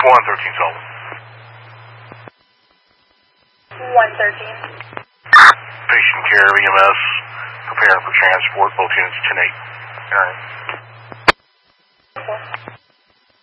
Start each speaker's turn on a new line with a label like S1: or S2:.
S1: 113 Sullivan.
S2: 113.
S1: Patient care of EMS, preparing for transport, both units 10-8.